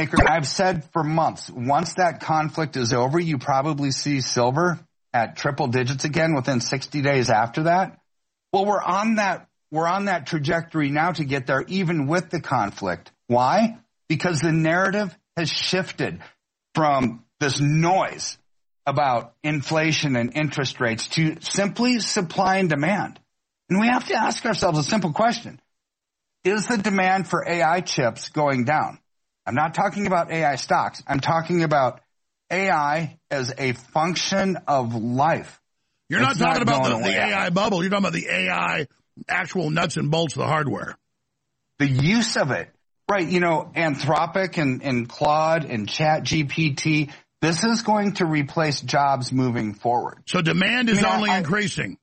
I've said for months, once that conflict is over, you probably see silver at triple digits again within 60 days after that. Well, we're on that trajectory now to get there, even with the conflict. Why? Because the narrative has shifted from this noise about inflation and interest rates to simply supply and demand. And we have to ask ourselves a simple question. Is the demand for AI chips going down? I'm not talking about AI stocks. I'm talking about AI as a function of life. You're not talking about the AI bubble. You're talking about the AI actual nuts and bolts of the hardware. The use of it. Right, Anthropic and Claude and ChatGPT, this is going to replace jobs moving forward. So demand is only increasing.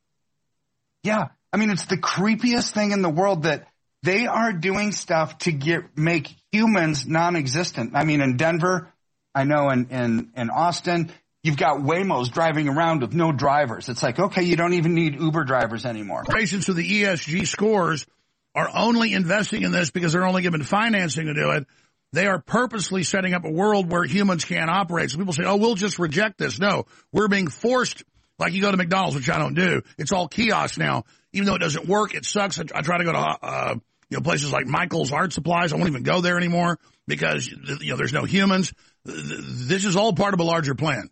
Yeah. It's the creepiest thing in the world that they are doing stuff to make humans non-existent. In Denver, I know in Austin, you've got Waymos driving around with no drivers. It's like, okay, you don't even need Uber drivers anymore. Patients with the ESG scores are only investing in this because they're only given financing to do it. They are purposely setting up a world where humans can't operate. So people say, we'll just reject this. No, we're being forced, like you go to McDonald's, which I don't do. It's all kiosks now. Even though it doesn't work, it sucks. I try to go to places like Michael's Art Supplies. I won't even go there anymore because there's no humans. This is all part of a larger plan.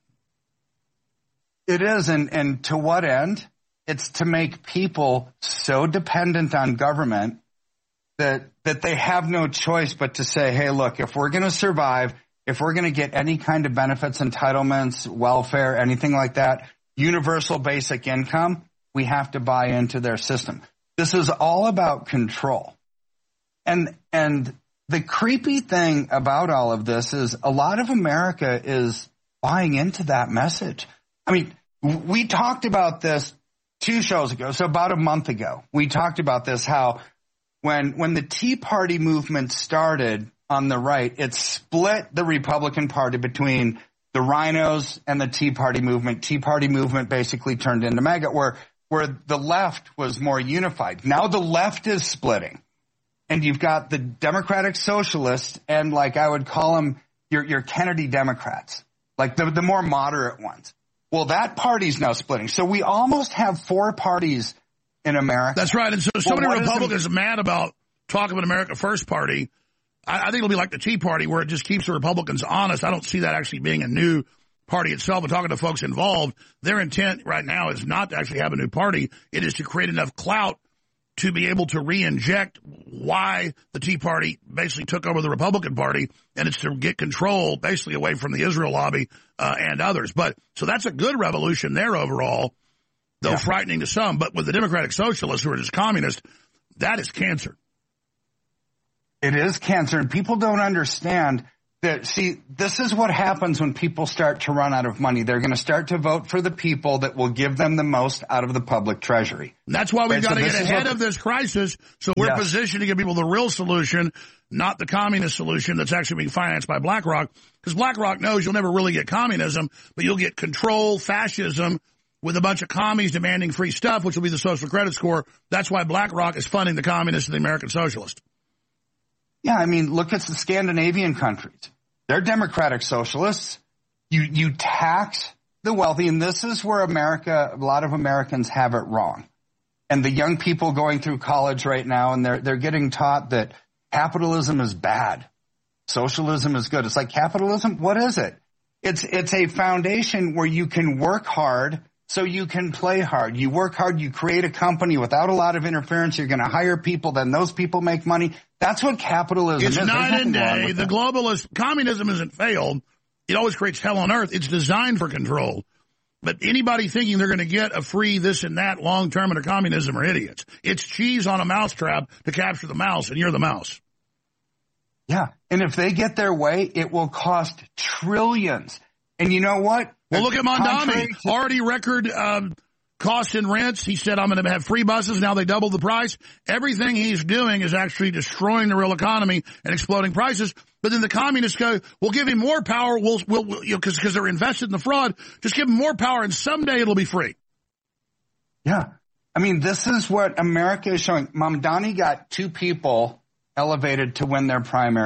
It is, and to what end? It's to make people so dependent on government that they have no choice but to say, hey, look, if we're going to survive, if we're going to get any kind of benefits, entitlements, welfare, anything like that, universal basic income, we have to buy into their system. This is all about control. And the creepy thing about all of this is a lot of America is buying into that message. We talked about this 2 shows ago, so about a month ago. We talked about this, how when the Tea Party movement started on the right, it split the Republican Party between the rhinos and the Tea Party movement. Tea Party movement basically turned into MAGA, where the left was more unified. Now the left is splitting. And you've got the Democratic Socialists and, like I would call them, your Kennedy Democrats, like the more moderate ones. Well, that party's now splitting. So we almost have 4 parties in America. That's right. And so many Republicans are mad about talk of an America First Party. I think it'll be like the Tea Party, where it just keeps the Republicans honest. I don't see that actually being a new party itself. But talking to folks involved, their intent right now is not to actually have a new party. It is to create enough clout to be able to re-inject why the Tea Party basically took over the Republican Party, and it's to get control basically away from the Israel lobby and others. But so that's a good revolution there overall, though frightening to some. But with the Democratic Socialists, who are just communist, that is cancer. It is cancer, and people don't understand that. See, this is what happens when people start to run out of money. They're going to start to vote for the people that will give them the most out of the public treasury. And that's why we've got to get ahead of this crisis, so we're positioned to give people the real solution, not the communist solution that's actually being financed by BlackRock, because BlackRock knows you'll never really get communism, but you'll get control, fascism, with a bunch of commies demanding free stuff, which will be the social credit score. That's why BlackRock is funding the communists and the American socialists. Yeah, look at the Scandinavian countries. They're democratic socialists. You tax the wealthy, and this is where a lot of Americans have it wrong. And the young people going through college right now, and they're getting taught that capitalism is bad. Socialism is good. It's like, capitalism, what is it? It's a foundation where you can work hard so you can play hard. You work hard, you create a company without a lot of interference. You're going to hire people, then those people make money. That's what capitalism is. It's night and day. The globalist communism isn't failed. It always creates hell on earth. It's designed for control. But anybody thinking they're going to get a free this and that long term under communism are idiots. It's cheese on a mousetrap to capture the mouse, and you're the mouse. Yeah, and if they get their way, it will cost trillions. And you know what? Well, look at Mondani. Already record costs and rents. He said, I'm going to have free buses. Now they doubled the price. Everything he's doing is actually destroying the real economy and exploding prices. But then the communists go, we'll give him more power. We'll because they're invested in the fraud. Just give him more power, and someday it'll be free. Yeah. This is what America is showing. Mamdani got 2 people elevated to win their primaries.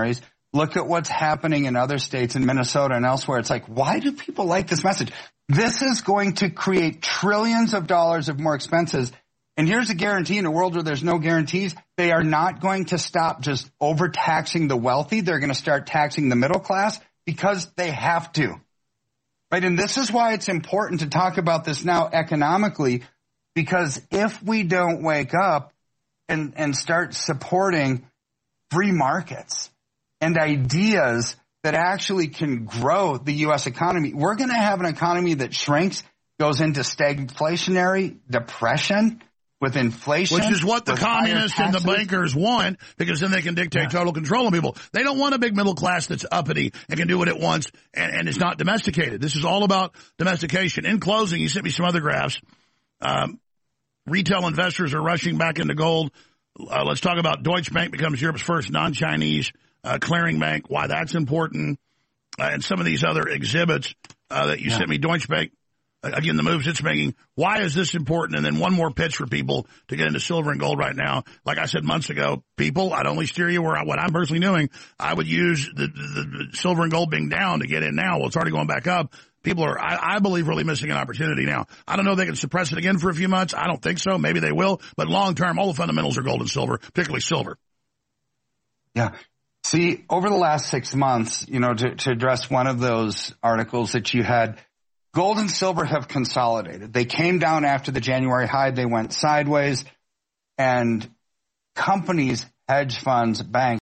Look at what's happening in other states, in Minnesota and elsewhere. It's like, why do people like this message? This is going to create trillions of dollars of more expenses. And here's a guarantee in a world where there's no guarantees. They are not going to stop just overtaxing the wealthy. They're going to start taxing the middle class because they have to. Right? And this is why it's important to talk about this now economically, because if we don't wake up and start supporting free markets and ideas that actually can grow the U.S. economy, we're going to have an economy that shrinks, goes into stagflationary depression with inflation. Which is what the communists and the bankers want, because then they can dictate total control of people. They don't want a big middle class that's uppity and can do what it wants and is not domesticated. This is all about domestication. In closing, you sent me some other graphs. Retail investors are rushing back into gold. Let's talk about Deutsche Bank becomes Europe's first non-Chinese clearing bank, why that's important, and some of these other exhibits that you sent me. Deutsche Bank, again, the moves it's making. Why is this important? And then one more pitch for people to get into silver and gold right now. Like I said months ago, people, I'd only steer you where what I'm personally doing. I would use the silver and gold being down to get in now. Well, it's already going back up. People are, I believe, really missing an opportunity now. I don't know if they can suppress it again for a few months. I don't think so. Maybe they will. But long term, all the fundamentals are gold and silver, particularly silver. Yeah. See, over the last 6 months, to address one of those articles that you had, gold and silver have consolidated. They came down after the January high. They went sideways. And companies, hedge funds, banks,